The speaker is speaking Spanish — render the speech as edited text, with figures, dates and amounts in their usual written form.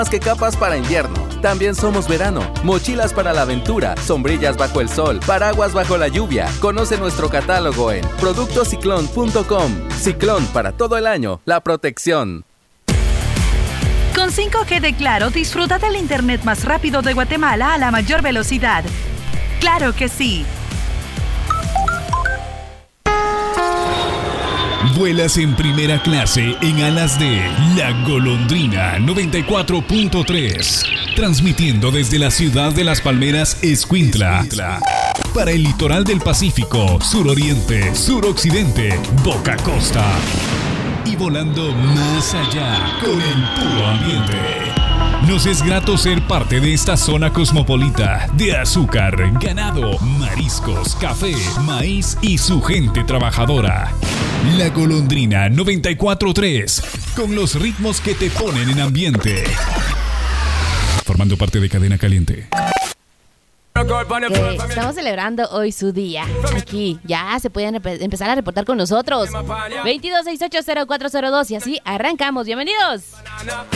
Más que capas para invierno. También somos verano. Mochilas para la aventura, sombrillas bajo el sol, paraguas bajo la lluvia. Conoce nuestro catálogo en productosciclón.com. Ciclón, para todo el año, la protección. Con 5G de Claro, disfruta del internet más rápido de Guatemala a la mayor velocidad. ¡Claro que sí! Vuelas en primera clase en alas de La Golondrina 94.3. Transmitiendo desde la ciudad de Las Palmeras, Escuintla. Para el litoral del Pacífico, suroriente, suroccidente, Boca Costa. Y volando más allá con el puro ambiente. Nos es grato ser parte de esta zona cosmopolita de azúcar, ganado, mariscos, café, maíz y su gente trabajadora. La Golondrina 94.3, con los ritmos que te ponen en ambiente. Formando parte de Cadena Caliente. Estamos celebrando hoy su día. Aquí ya se pueden empezar a reportar con nosotros. 22680402 y así arrancamos. Bienvenidos.